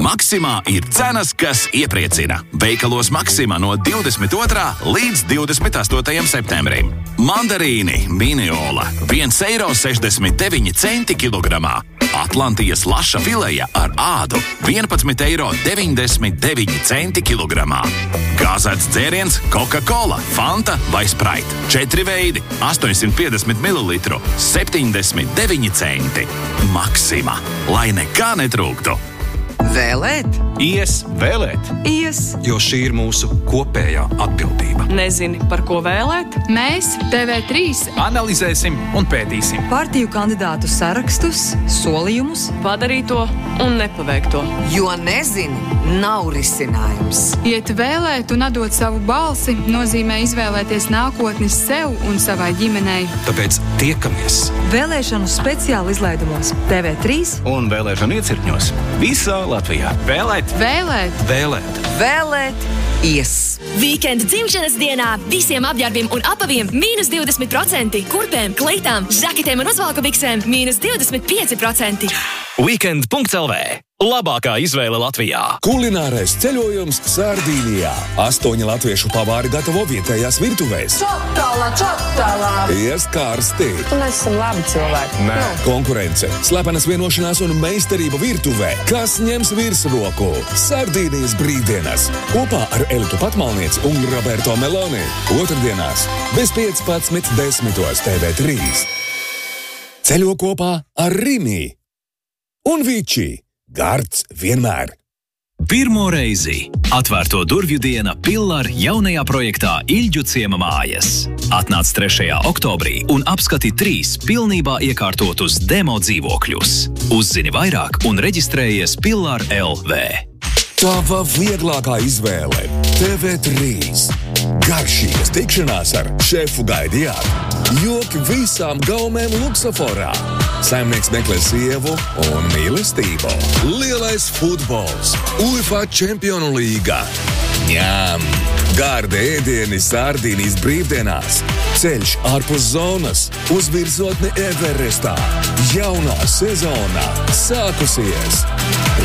Maksimā ir cenas, kas iepriecina. Veikalos Maksimā no 22. līdz 28. septembrim. Mandarīni Miniola 1,69 eiro kilogramā. Atlantijas laša fileja ar ādu 11,99 eiro kilogramā. Gāzēts dzēriens Coca-Cola, Fanta vai Sprite. 4 veidi, 850 ml, 79 centi. Maksimā, lai nekā netrūktu. Vēlēt? Vēlēt. Jo šī ir mūsu kopējā atbildība. Nezini, par ko vēlēt? Mēs, TV3, Analizēsim un pētīsim. Partiju kandidātu sarakstus, solījumus, Padarīto un nepaveikto. jo nezini, nav risinājums. iet vēlēt un atdot savu balsi nozīmē izvēlēties nākotni sev un savai ģimenei. Tāpēc tiekamies Vēlēšanu speciāli izlaidumos TV3 un vēlēšanu iecirkņos visā Latvijā. Vēlēt. Vēlēt ies. Vīkenda dzimšanas dienā visiem apģērbiem un apaviem -20%, kurpēm, kleitām, žaketēm un uzvalku biksēm -25%. Weekend.lv. Labākā izvēle Latvijā. Kulinārais ceļojums Sardīnijā. 8 latviešu pavāri gatavo vietējās virtuvēs. Čotala! Ieskārsti. Mēs esam labi cilvēki. Nē. Konkurence, slepenas vienošanās un meistarība virtuvē. Kas ņems virsroku? Sardīnijas brīvdienas. Kopā ar Elitu Patmalnieci un Roberto Meloni. Otrdienās bez 15.10. TV3. Ceļo kopā ar Rimi un Vičī. Gards vienmēr. Pirmo reizi atvērto durvju diena Pillar jaunajā projektā Ilģu ciema mājas. Atnāc 3. oktobrī un apskati 3 pilnībā iekārtotus demo dzīvokļus. Uzzini vairāk un reģistrējies Pillar LV. Tava vieglākā izvēle TV3. Garšīgas tikšanās ar šefu gaidījāt. Joki visām gaumēm luksaforā. Saimnieks meklē sievu un mīlestību. Lielais futbols. UEFA Čempionu līga. Ņem! Gardi ēdieni Sardīnijas brīvdienās. Ceļš ārpus zonas uz virsotni Everestā. Jaunā sezonā sākusies.